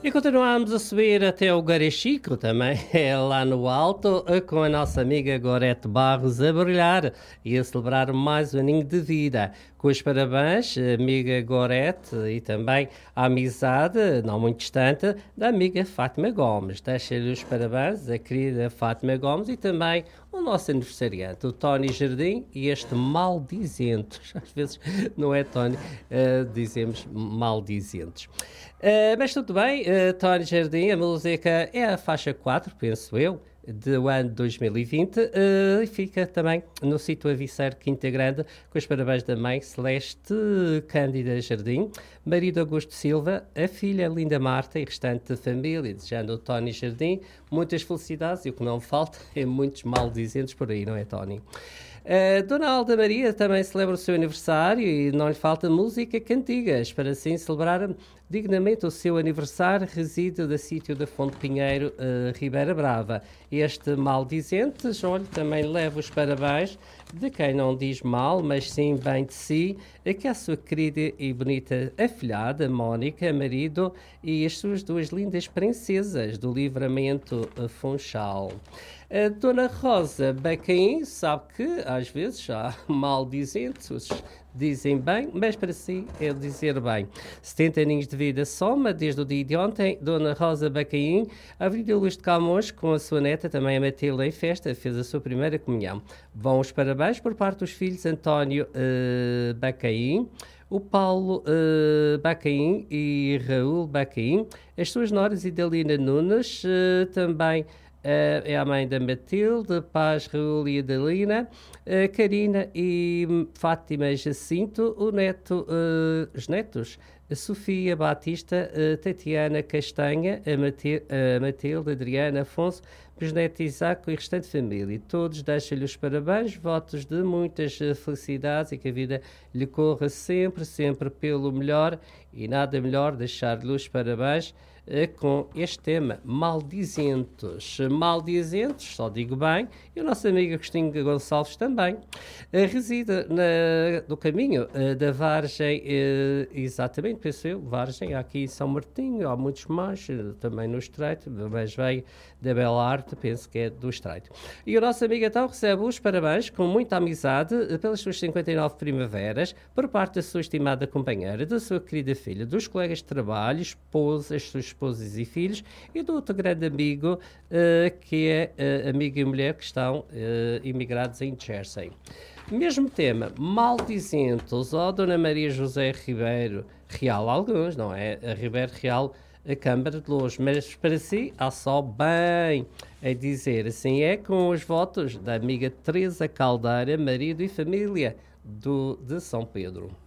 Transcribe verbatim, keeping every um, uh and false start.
E continuamos a subir até o Garechico, também é lá no alto, com a nossa amiga Gorete Barros a brilhar e a celebrar mais um aninho de vida. Com os parabéns, amiga Gorete, e também a amizade, não muito distante, da amiga Fátima Gomes. Deixa-lhe os parabéns, a querida Fátima Gomes, e também o nosso aniversariante, o Tony Jardim, e este maldizentes. Às vezes não é Tony, uh, dizemos maldizentes. Uh, mas tudo bem, uh, Tony Jardim, a música é a faixa quatro, penso eu, do ano dois mil e vinte, uh, e fica também no sítio Aviceiro Quinta Grande, com os parabéns da mãe Celeste Cândida Jardim, marido Augusto Silva, a filha Linda Marta e restante família, desejando ao Tony Jardim muitas felicidades, e o que não falta é muitos maldizentes por aí, não é, Tony? Uh, Dona Alda Maria também celebra o seu aniversário e não lhe falta música cantigas para assim celebrar dignamente o seu aniversário. Reside da sítio da Fonte Pinheiro, uh, Ribeira Brava. Este maldizentes, olha, também leva os parabéns de quem não diz mal, mas sim bem de si, que é a sua querida e bonita afilhada, Mónica, marido, e as suas duas lindas princesas do Livramento Funchal. A Dona Rosa Bacaim sabe que às vezes há maldizentes, dizem bem, mas para si é dizer bem. setenta aninhos de vida soma desde o dia de ontem. Dona Rosa Bacaim, a Avenida Luz de Camões, com a sua neta, também a Matilde, em festa, fez a sua primeira comunhão. Vão os parabéns por parte dos filhos António uh, Bacaim, o Paulo uh, Bacaim e Raul Bacaim, as suas noras Idalina Nunes, uh, também Uh, é a mãe da Matilde, Paz, Raul e Adalina, uh, Karina e Fátima Jacinto, o neto, uh, os netos, a Sofia Batista, uh, Tatiana Castanha, a, Mati a Matilde, Adriana, Afonso, bisneto Isaac e restante família. Todos deixam-lhe os parabéns, votos de muitas uh, felicidades e que a vida lhe corra sempre, sempre pelo melhor, e nada melhor deixar-lhe os parabéns com este tema, maldizentes. Maldizentes, só digo bem, e o nosso amigo Agostinho Gonçalves também. Reside na, no caminho da Vargem, exatamente, penso eu, Vargem, aqui em São Martinho, há muitos mais, também no Estreito, mas veio da Bela Arte, penso que é do Estreito. E o nosso amigo então recebe os parabéns com muita amizade pelas suas cinquenta e nove primaveras, por parte da sua estimada companheira, da sua querida filha, dos colegas de trabalho, esposas, suas esposas e filhos, e do outro grande amigo, uh, que é uh, amigo e mulher que estão uh, imigrados em Jersey. Mesmo tema, maldizentes, ó, Dona Maria José Ribeiro Real, alguns, não é? A Ribeiro Real, a Câmara de Luz, mas para si há só bem a dizer. Assim é, com os votos da amiga Teresa Caldeira, marido e família do, de São Pedro.